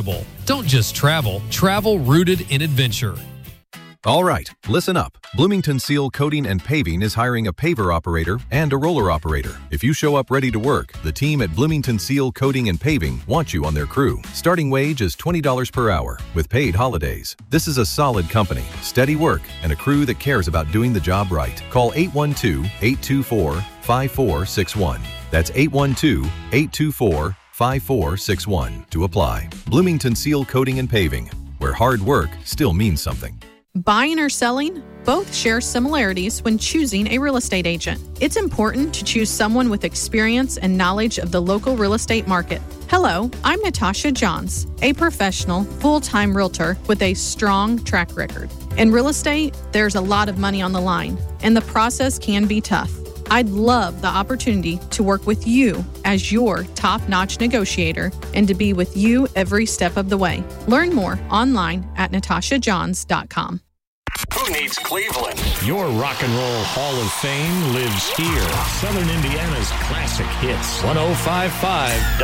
comfortable. Don't just travel, travel rooted in adventure. All right, listen up. Bloomington Seal Coating and Paving is hiring a paver operator and a roller operator. If you show up ready to work, the team at Bloomington Seal Coating and Paving wants you on their crew. Starting wage is $20 per hour with paid holidays. This is a solid company, steady work, and a crew that cares about doing the job right. Call 812-824-5461. That's 812-824-5461 to apply. Bloomington Seal Coating and Paving, where hard work still means something. Buying or selling? Both share similarities when choosing a real estate agent. It's important to choose someone with experience and knowledge of the local real estate market. Hello, I'm Natasha Johns, a professional, full-time realtor with a strong track record. In real estate, there's a lot of money on the line, and the process can be tough. I'd love the opportunity to work with you as your top-notch negotiator and to be with you every step of the way. Learn more online at natashajohns.com. Who needs Cleveland? Your Rock and Roll Hall of Fame lives here. Southern Indiana's classic hits. 105.5